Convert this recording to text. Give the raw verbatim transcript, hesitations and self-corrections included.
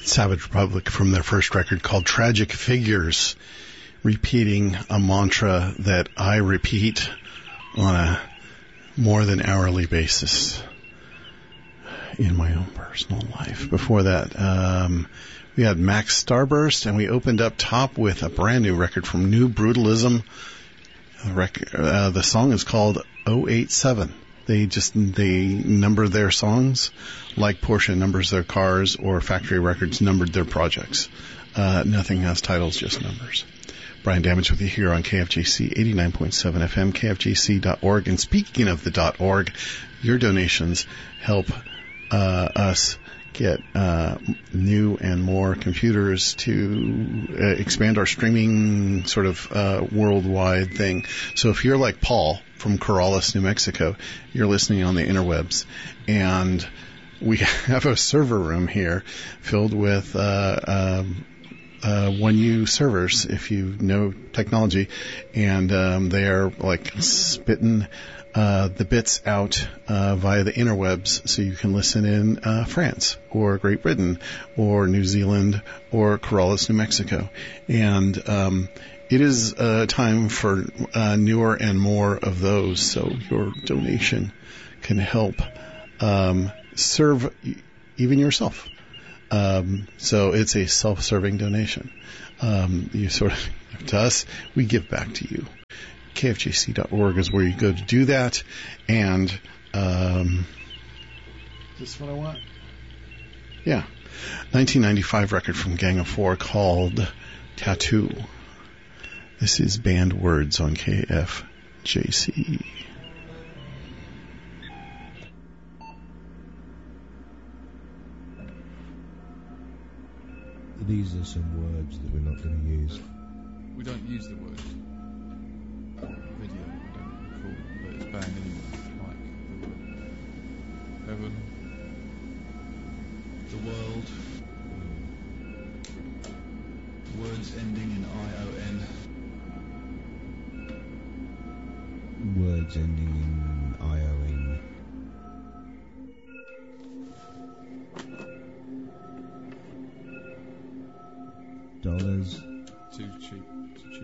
Savage Republic from their first record called Tragic Figures, repeating a mantra that I repeat on a more than hourly basis in my own personal life. Before that, um, we had Max Starburst, and we opened up top with a brand new record from New Brutalism. The, rec- uh, the song is called oh eight seven. They just, they number their songs like Porsche numbers their cars or Factory Records numbered their projects. Uh, nothing has titles, just numbers. Brian Damage with you here on K F J C eighty-nine point seven F M, K F J C dot org. And speaking of the .org, your donations help uh, us get uh, new and more computers to uh, expand our streaming sort of uh, worldwide thing. So if you're like Paul from Corrales, New Mexico, you're listening on the interwebs, and we have a server room here filled with uh, um, uh, one U servers, if you know technology, and um, they are like spitting Uh, the bits out uh, via the interwebs, so you can listen in uh, France or Great Britain or New Zealand or Corrales, New Mexico. And um, it is uh, time for uh, newer and more of those, so your donation can help um, serve even yourself. Um, so it's a self-serving donation. Um, you sort of, to us, we give back to you. K F J C dot org is where you go to do that. And um, is this what I want? Yeah. nineteen ninety-five record from Gang of Four called Tattoo. This is Banned Words on K F J C. These are some words that we're not going to use. We don't use the words. Video, I don't recall, but it's banned anyway. Like the word heaven, the world, words ending in I O N. Words ending in I O N. Dollars. Too cheap.